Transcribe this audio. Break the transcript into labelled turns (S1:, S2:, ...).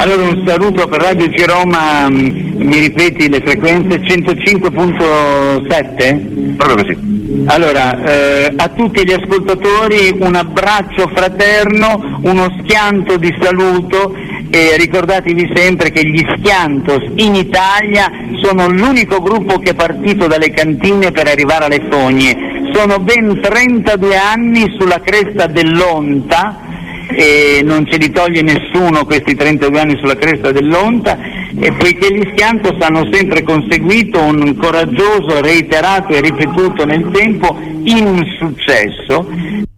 S1: Allora un saluto per Radio G Roma, mi ripeti le frequenze? 105.7?
S2: Proprio così.
S1: Allora, a tutti gli ascoltatori un abbraccio fraterno, uno schianto di saluto e ricordatevi sempre che gli Schiantos in Italia sono l'unico gruppo che è partito dalle cantine per arrivare alle fogne. Sono ben 32 anni sulla cresta dell'Onta e non ce li toglie nessuno questi 32 anni sulla cresta dell'Onta, e poiché gli Schiantos hanno sempre conseguito un coraggioso, reiterato e ripetuto nel tempo insuccesso,